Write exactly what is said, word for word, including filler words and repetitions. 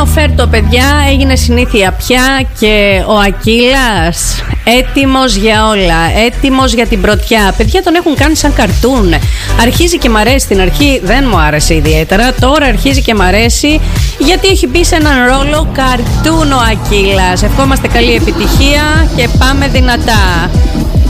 Νέο φέρτο, παιδιά, έγινε συνήθεια πια και ο Ακύλας έτοιμος για όλα, έτοιμος για την πρωτιά. Παιδιά, τον έχουν κάνει σαν καρτούν. Αρχίζει και μ' αρέσει, στην αρχή δεν μου άρεσε ιδιαίτερα, τώρα αρχίζει και μ' αρέσει γιατί έχει μπει σε έναν ρόλο καρτούν ο Ακύλας. Ευχόμαστε καλή επιτυχία και πάμε δυνατά.